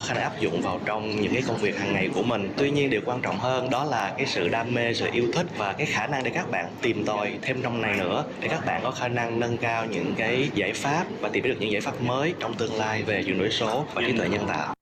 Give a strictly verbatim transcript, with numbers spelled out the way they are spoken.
khả năng áp dụng vào trong những cái công việc hàng ngày của mình. Tuy nhiên điều quan trọng hơn đó là cái sự đam mê, sự yêu thích và cái khả năng để các bạn tìm tòi thêm trong này nữa, để các bạn có khả năng nâng cao những cái giải pháp và tìm được những giải pháp mới trong tương lai về chuyển đổi số và trí tuệ nhân tạo.